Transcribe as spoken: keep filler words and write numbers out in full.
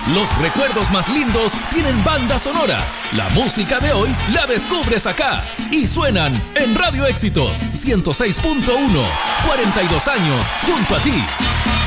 Los recuerdos más lindos tienen banda sonora. La música de hoy la descubres acá y suenan en Radio Éxitos ciento seis punto uno. cuarenta y dos años junto a ti.